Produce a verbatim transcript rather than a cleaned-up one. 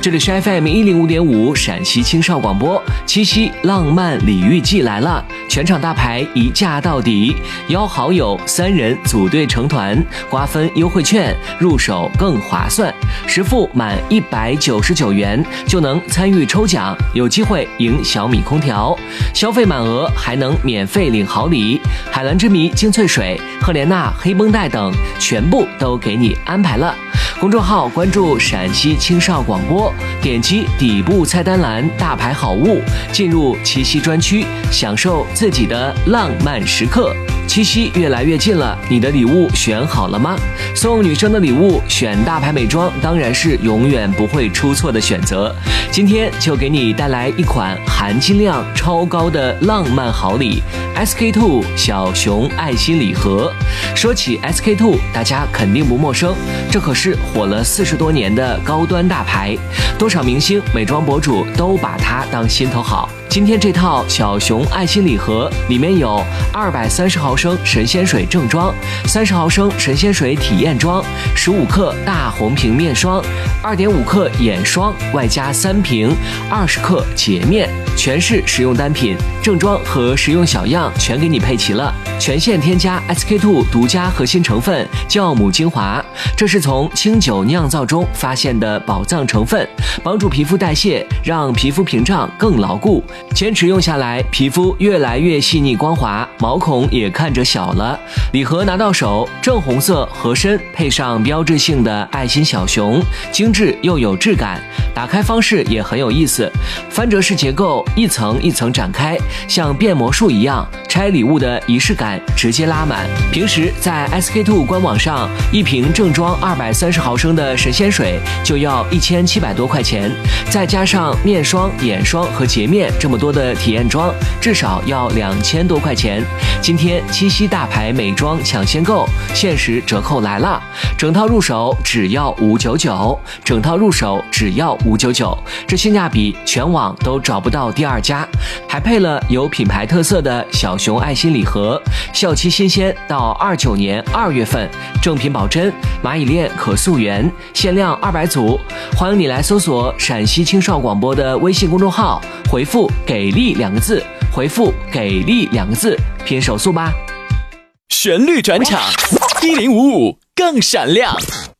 这里是 F M 一零五点五陕西青少广播，七夕浪漫礼遇季来了，全场大牌一价到底，邀好友三人组队成团，瓜分优惠券，入手更划算，实付满一百九十九元就能参与抽奖，有机会赢小米空调，消费满额还能免费领好礼，海蓝之谜、精粹水、赫莲娜黑绷带等全部都给你安排了。公众号关注陕西青少广播，点击底部菜单栏大牌好物，进入七夕专区，享受自己的浪漫时刻。七夕越来越近了，你的礼物选好了吗？送女生的礼物选大牌美妆当然是永远不会出错的选择。今天就给你带来一款含金量超高的浪漫好礼 S K two 小熊爱心礼盒。说起 S K two 大家肯定不陌生，这可是火了四十多年的高端大牌，多少明星美妆博主都把它当心头好。今天这套小熊爱心礼盒里面有二百三十毫升神仙水正装、三十毫升神仙水体验装、十五克大红瓶面霜、二点五克眼霜，外加三瓶二十克洁面，全是实用单品，正装和实用小样全给你配齐了。全线添加 S K two 独家核心成分酵母精华，这是从清酒酿造中发现的宝藏成分，帮助皮肤代谢，让皮肤屏障更牢固。坚持用下来，皮肤越来越细腻光滑，毛孔也看着小了。礼盒拿到手，正红色合身，配上标志性的爱心小熊，精致又有质感。打开方式也很有意思，翻折式结构，一层一层展开，像变魔术一样，拆礼物的仪式感直接拉满。平时在 S K two 官网上，一瓶正装二百三十毫升的神仙水就要一千七百多块钱，再加上面霜、眼霜和洁面这么多的体验装，至少要两千多块钱。今天七夕大牌美妆抢先购，限时折扣来了，整套入手只要五九九，整套入手只要五九九，这性价比全网都找不到第二家。还配了有品牌特色的小熊爱心礼盒，效期新鲜到二九年二月份，正品保真，蚂蚁链可溯源，限量二百组。欢迎你来搜索陕西青少广播的微信公众号，回复给力两个字，回复给力两个字，拼手速吧。 旋律转场，一零五五更闪亮。